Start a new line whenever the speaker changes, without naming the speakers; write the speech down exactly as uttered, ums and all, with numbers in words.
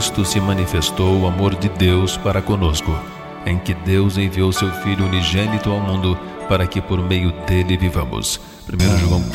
nisto se manifestou o amor de Deus para conosco, em que Deus enviou seu Filho unigênito ao mundo para que por meio dele vivamos. primeiro João